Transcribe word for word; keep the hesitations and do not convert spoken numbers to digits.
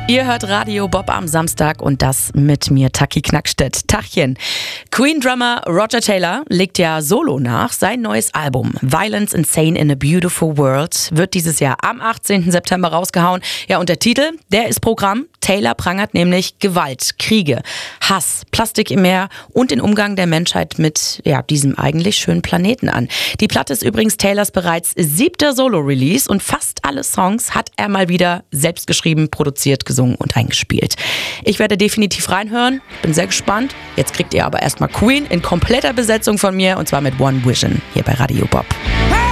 Ihr hört Radio Bob am Samstag und das mit mir, Taki Knackstedt. Tachchen. Queen-Drummer Roger Taylor legt ja solo nach. Sein neues Album Violence Insane in a Beautiful World wird dieses Jahr am achtzehnten September rausgehauen. Ja, und der Titel, der ist Programm. Taylor prangert nämlich Gewalt, Kriege, Hass, Plastik im Meer und den Umgang der Menschheit mit ja, diesem eigentlich schönen Planeten an. Die Platte ist übrigens Taylors bereits siebter Solo-Release und fast alle Songs hat er mal wieder selbst geschrieben, produziert, gesungen und eingespielt. Ich werde definitiv reinhören, bin sehr gespannt. Jetzt kriegt ihr aber erstmal Queen in kompletter Besetzung von mir und zwar mit One Vision hier bei Radio Bob.